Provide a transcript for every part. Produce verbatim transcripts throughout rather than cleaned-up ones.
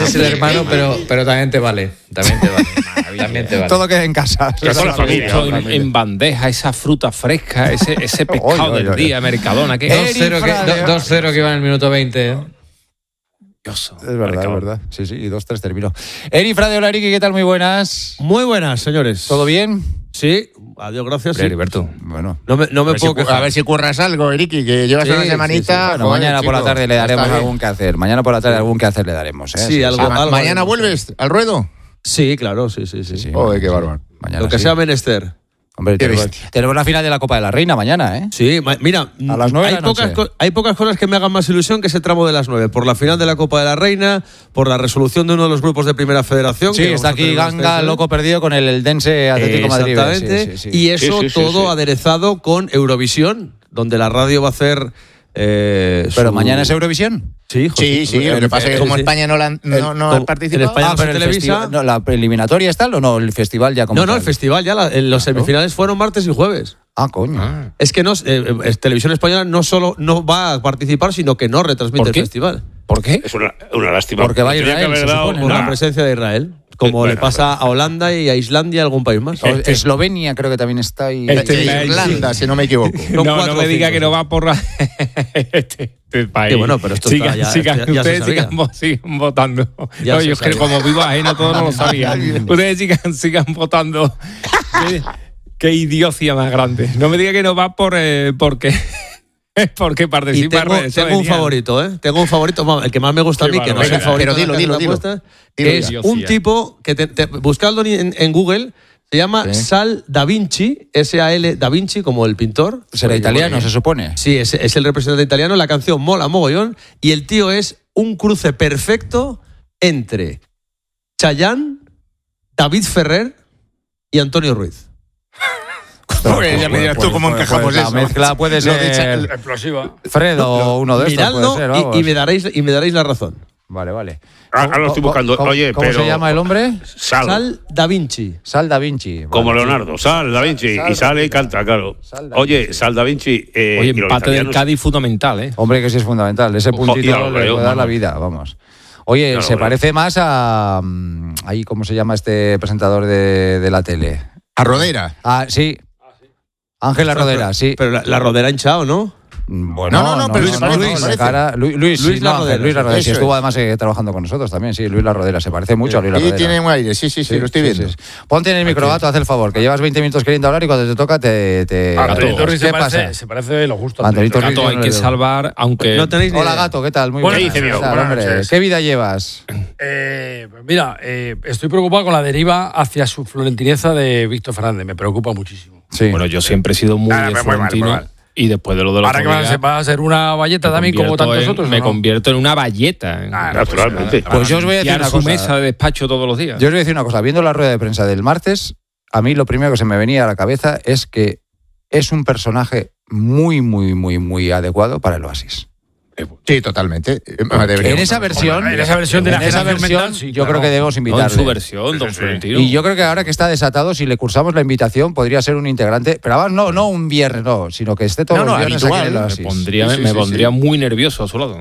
es el hermano, pero, pero también te vale. También te vale. También te vale. Todo queda en casa. Que con la familia, en, en bandeja, esa fruta fresca, ese, ese pescado Oye, del oye, día, Mercadona. Que dos cero que, dos cero que iba en el minuto veinte. ¿eh? Es Es verdad, es verdad. Sí, sí, y dos tres terminó. Eri Frade, hola Eriki, ¿qué tal? Muy buenas. Muy buenas, señores. ¿Todo bien? Sí, adiós, gracias. Sí. Heriberto. Bueno. No me, no me A ver, si, puedo cu- quejar. a ver si curras algo, Eriki, que llevas Sí, una sí, semanita. Bueno, joder, mañana por la chico, tarde le está daremos bien. algún que hacer. Mañana por la tarde algún que hacer le daremos. ¿eh? Sí, algo- Ah, ma- algo ¿Mañana haremos. vuelves al ruedo? Sí, claro, sí, sí, sí. Sí, Joder, qué sí. bárbaro. Mañana Lo que sí. sea menester. Hombre, Qué tenemos, bestia. tenemos la final de la Copa de la Reina mañana, ¿eh? Sí, ma- mira, A las nueve de hay, la pocas, noche. co- hay pocas cosas que me hagan más ilusión que ese tramo de las nueve. Por la final de la Copa de la Reina, por la resolución de uno de los grupos de Primera Federación. Sí, que vamos está a aquí tener Ganga, bastante, ¿eh? loco perdido con el Eldense Atlético Madrid. Exactamente. Sí, sí, sí. Y eso Sí, sí, sí, todo sí. aderezado con Eurovisión, donde la radio va a hacer. Eh, ¿Pero su- mañana es Eurovisión? Sí, Sí, José. sí, lo que pasa es que Sí, como sí. España no, la, no, El- no con- ha participado. en España- Ah, pero el Televisa- festival, no, ¿la eliminatoria es tal o no? El festival ya como No, no, tal. el festival ya, la- en los semifinales fueron martes y jueves. Ah, coño. Es que no, eh, eh, Televisión Española no solo no va a participar, sino que no retransmite ¿Por el qué? festival. ¿Por qué? Es una, una lástima. Porque va a Tenía Israel, que haber se dado supone, Por una- la presencia de Israel. Como Bueno, le pasa a Holanda y a Islandia y a algún país más. O- Eslovenia creo que también está ahí. Este- De Irlanda, si no me equivoco. No, cuatro no o me diga cinco, que no sí. va por la- este, este país. Sí, bueno, pero esto sigan, está ya- sigan, esto ya- ya se ustedes sabía. sigan, vo- sigan votando. Ya No, se yo es que sabía. como vivo ajeno todo no lo sabía. Ustedes sigan, sigan votando. Qué, qué idiocia más grande. No me diga que no va por eh, porque porque Y participa. tengo, eso tengo un venía. favorito, ¿eh? Tengo un favorito, vamos, el que más me gusta a Qué mí, que no es el barbaridad. favorito. Pero dilo, de la dilo, casa de dilo. apuestas, Dilo es ya. un tipo que te, te- buscadlo en, en Google, se llama Sí. Sal Da Vinci, S A L Da Vinci, como el pintor. Será italiano, se supone. Sí, es, es el representante italiano. La canción mola mogollón. Y el tío es un cruce perfecto entre Chayanne, David Ferrer y Antonio Ruiz. Pues ya me dirás tú cómo encajamos La eso. mezcla puede Lo de ser Explosiva. Fred o uno de estos. Miradlo puede ser, y- vamos. y, me daréis, y me daréis la razón. Vale, vale. Ah, ahora lo estoy ¿Cómo- buscando. cómo- Oye, ¿Cómo pero. se llama el hombre? Sal. Sal Da Vinci. Sal Da Vinci. Vale. Como Leonardo. Sal Da Vinci. Sal y sale y Da Vinci. canta, claro. Sal Da Oye, Vinci. Sal Da Vinci. Eh, Oye, y los empate del italianos- Cádiz fundamental, ¿eh? Hombre, que sí es fundamental. Ese Ojo, puntito ya lo le creo, puede dar la vamos. vida, vamos. Oye, Ya lo se creo. parece más a... mm, ahí, ¿cómo se llama este presentador de, de la tele? A Rodera. Ah, sí. Ángela Rodera, sí. Pero la, la rodera hinchado, ¿no? Bueno, No, no, no, pero Luis, se parece, Luis, se parece. cara- Luis, Luis, Luis sí, no, La Rodera, Luis La Rodera, sí, eso estuvo es. además eh, trabajando con nosotros también, sí, Luis La Rodera, se parece mucho a Luis La Y Rodera. tiene un aire, sí, sí, sí, lo estoy Sí, viendo. sí, sí. Ponte en el micro, Gato, haz el favor, que llevas veinte minutos queriendo hablar y cuando te toca te... te Antonio Torres ¿Qué se pasa? parece, se parece de lo justo. Antonito Antonio. Torres. Gato, hay que salvar, aunque. No tenéis ni Hola, idea. Gato, ¿qué tal? Muy Buenas buenas. noches, ¿Qué tal, buenas hombre? noches. ¿Qué vida llevas? Eh, pues mira, eh, estoy preocupado con la deriva hacia su florentineza de Víctor Fernández. Me preocupa muchísimo. Sí. Bueno, yo siempre he sido muy Nada, de muy mal, Florentino. muy mal. Y después de lo de los Ahora que va a ser- va a ser una valleta me también como convierto tantos en- otros. Me ¿o no? convierto en una valleta. en- Ah, Naturalmente. para Pues yo os voy a decir limpiar una su cosa. mesa de despacho todos los días. Yo os voy a decir una cosa, viendo la rueda de prensa del martes, a mí lo primero que se me venía a la cabeza es que es un personaje muy, muy, muy, muy adecuado para el Oasis. Sí, totalmente. Eh, En deberíamos- esa versión, En esa versión de la en esa generación versión, mental, sí, yo claro. creo que debemos No, en invitarle. su versión, don Florentino. Y yo creo que ahora que está desatado, si le cursamos la invitación, podría ser un integrante, pero además no, no un viernes, no, sino que esté todos No, no, los viernes habitual. aquí en el me Oasis. pondría, Sí, sí, me sí, pondría sí. muy nervioso a su lado.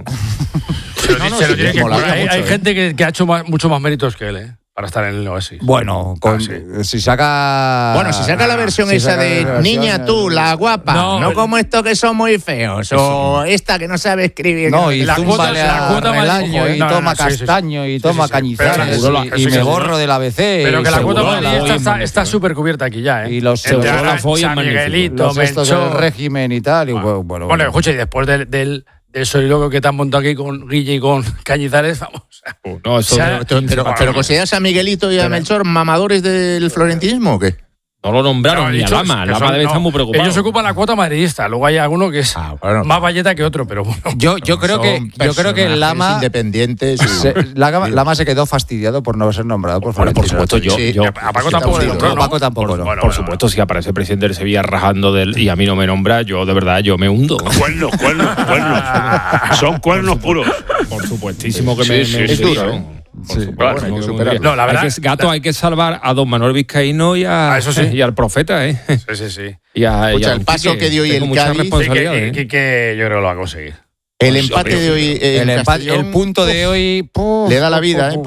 Se lo, No, no, se lo sí, tiene que molaría currar. Hay, mucho, hay eh. gente que, que ha hecho más- mucho más méritos que él, ¿eh? Para estar en el Oasis. Bueno, con, Ah, sí. si saca... Bueno, si saca la versión si esa saca de la versión, niña tú, la guapa, no, No, como estos que son muy feos, o esta que no sabe escribir. No, y La zúmbale cuota- la a cuota más- Relaño, y no, no, toma no, sí, sí, sí. castaño, y Sí, toma sí, sí. cañizares, Pero y, la- y eso me sí, borro del A B C. Pero y que la seguro cuota la madridista voy está, en- está súper cubierta aquí ya, ¿eh? Y los Entre seguros la folla San magnífico. Miguelito, los estos del Melchor. régimen y tal. Y bueno, bueno, Bueno, escucha, y después del, del, del soliloquio que te han montado aquí con Guille y con Cañizares, vamos. No, eso O sea, no, Pero, pero, pero ¿consideras a Miguelito y a Melchor mamadores del florentinismo o qué? no lo nombraron No, he ni a dicho Lama. que Lama son- debe no, estar muy preocupado. Ellos ocupan la cuota madridista. Luego hay alguno que es Ah, bueno. más valleta que otro, pero bueno. Yo, yo creo que Son yo creo que personajes Lama independientes. y- se, Lama, Lama se quedó fastidiado por no ser nombrado por Bueno, por Florentino. supuesto, yo, Sí, yo- A Paco Sí, tampoco le sí, nombró, No, ¿no? Paco tampoco, no. Bueno, por bueno, supuesto, si aparece el presidente del Sevilla rajando del y a mí no me nombra, yo de verdad yo me hundo. Cuernos, cuernos, cuernos. Son cuernos puros. Por supuestísimo que Sí, me, sí, me sí, hundiría. sí. Por Sí, supuesto, bueno, hay que me superarlo. hundiría. No, la verdad- Hay que- Gato, hay que salvar a don Manuel Vizcaíno y, a, Ah, eso sí. y al profeta, ¿eh? Sí, sí, sí. Y a, y Escucha, a el un paso Quique. que dio hoy Tengo el mucha Cádiz- responsabilidad, Que, ¿eh? que, que yo creo que lo va a conseguir. El empate de hoy en El, empate- Castellón, el punto de hoy... le da la vida, ¿eh?